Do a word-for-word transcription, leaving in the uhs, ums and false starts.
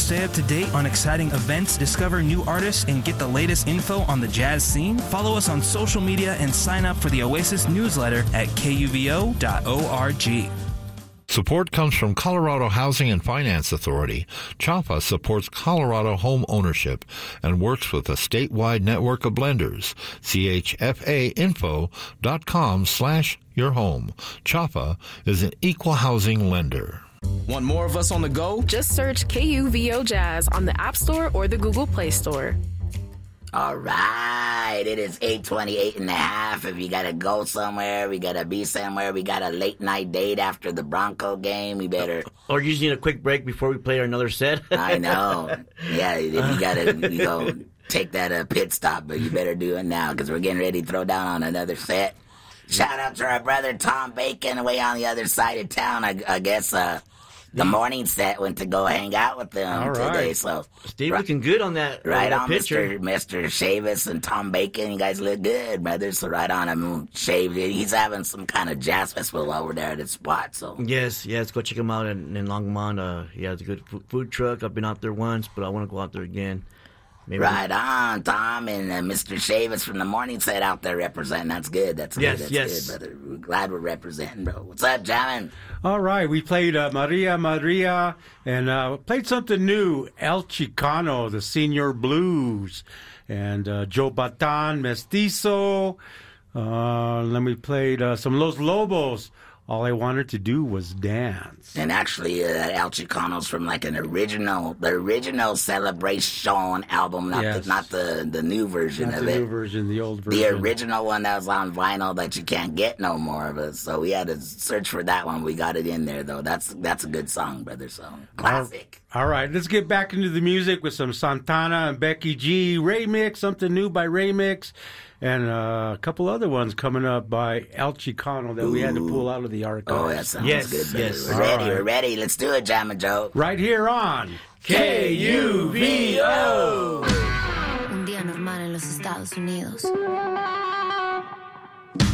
stay up to date on exciting events, discover new artists, and get the latest info on the jazz scene? Follow us on social media and sign up for the Oasis newsletter at K U V O dot org. Support comes from Colorado Housing and Finance Authority. CHAFA supports Colorado home ownership and works with a statewide network of lenders. C H F A info dot com slash your home. CHAFA is an equal housing lender. Want more of us on the go? Just search K U V O Jazz on the App Store or the Google Play Store. All right, it is eight twenty-eight and a half. If you got to go somewhere, we got to be somewhere, we got a late night date after the Bronco game, we better... Or you just need a quick break before we play another set. I know. Yeah, if you got to, you know, take that uh, pit stop, but you better do it now because we're getting ready to throw down on another set. Shout out to our brother Tom Bacon away on the other side of town. I, I guess uh, the morning set went to go hang out with them All right. today. So Steve right, looking good on that Right uh, on, picture. Mister Mister Chavis and Tom Bacon. You guys look good, brother. So right on him, shaved. He's having some kind of jazz festival over there at his spot. So Yes, yes. Go check him out in, in Longmont. Uh, he has a good food, food truck. I've been out there once, but I want to go out there again. Maybe right on, Tom and uh, Mister Chavis from the morning set out there representing. That's good. That's yes, good. That's yes. good, brother. We're glad we're representing, bro. What's up, Jamin? All right, we played uh, Maria Maria and uh, played something new, El Chicano, the Senior Blues, and uh, Joe Batan, Mestizo. Uh, then we played uh, some Los Lobos. All I wanted to do was dance. And actually, uh, that El Chicano's from like an original, the original Celebration album, not Yes. the not the, the new version Not of the it. new version, the old version. The original one that was on vinyl that you can't get no more of it. So we had to search for that one. We got it in there though. That's that's a good song, brother. So classic. All right, let's get back into the music with some Santana and Becky G. Ray Mix, something new by Ray Mix. And uh, a couple other ones coming up by El Chicano that Ooh. we had to pull out of the archives. Oh, that sounds yes, good, brother. yes. We're ready, right. we're ready. Let's do it, Jam and Joe. Right here on K U V O. Un día normal en los Estados Unidos.